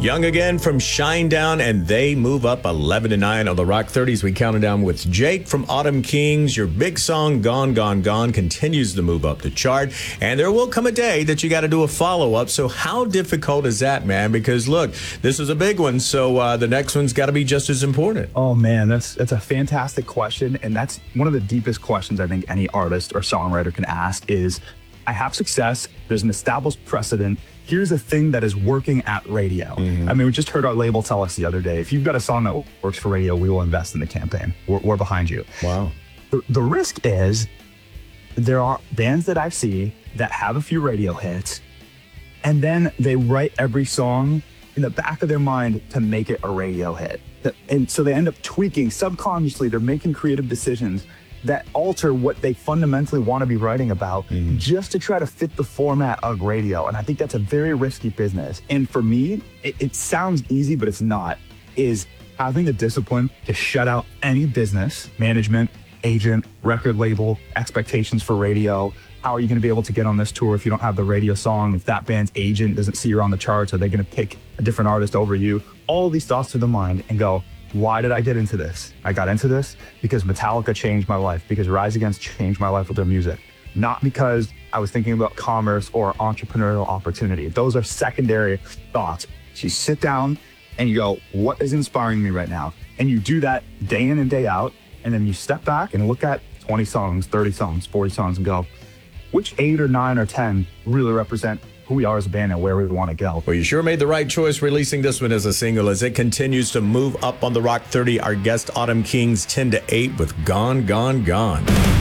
Young Again from Shinedown, and they move up 11 to 9 on the Rock 30s. We counted down with Jake from Autumn Kings. Your big song, Gone, Gone, Gone, continues to move up the chart. And there will come a day that you got to do a follow-up. So how difficult is that, man? Because, look, this is a big one, so the next one's got to be just as important. Oh, man, that's a fantastic question. And that's one of the deepest questions I think any artist or songwriter can ask is, I have success. There's an established precedent. Here's a thing that is working at radio. I mean, we just heard our label tell us the other day, if you've got a song that works for radio, we will invest in the campaign. We're behind you. Wow. The risk is there are bands that I see that have a few radio hits, and then they write every song in the back of their mind to make it a radio hit. And so they end up tweaking subconsciously. They're making creative decisions that alter what they fundamentally want to be writing about just to try to fit the format of radio. And I think that's a very risky business. And for me, it sounds easy, but it's not, is having the discipline to shut out any business, management, agent, record label, expectations for radio. How are you going to be able to get on this tour if you don't have the radio song? If that band's agent doesn't see you're on the charts, are they going to pick a different artist over you? All of these thoughts to the mind and go, why did I get into this? I got into this because Metallica changed my life, because Rise Against changed my life with their music, not because I was thinking about commerce or entrepreneurial opportunity. Those are secondary thoughts. So you sit down and you go, what is inspiring me right now? And you do that day in and day out. And then you step back and look at 20 songs, 30 songs, 40 songs and go, which 8 or 9 or 10 really represent who we are as a band and where we want to go. Well, you sure made the right choice releasing this one as a single as it continues to move up on the Rock 30. Our guest, Autumn Kings, 10 to 8 with Gone, Gone, Gone.